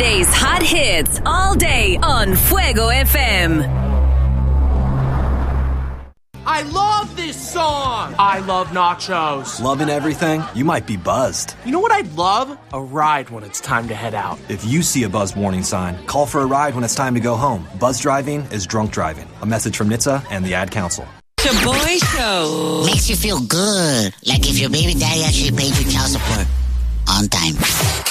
Today's hot hits all day on Fuego FM. I love this song! I love nachos. Loving everything? You might be buzzed. You know what I'd love? A ride when it's time to head out. If you see a buzz warning sign, call for a ride when it's time to go home. Buzz driving is drunk driving. A message from NHTSA and the Ad Council. Shaboy Show. Makes you feel good. Like if your baby daddy actually paid your child support on time.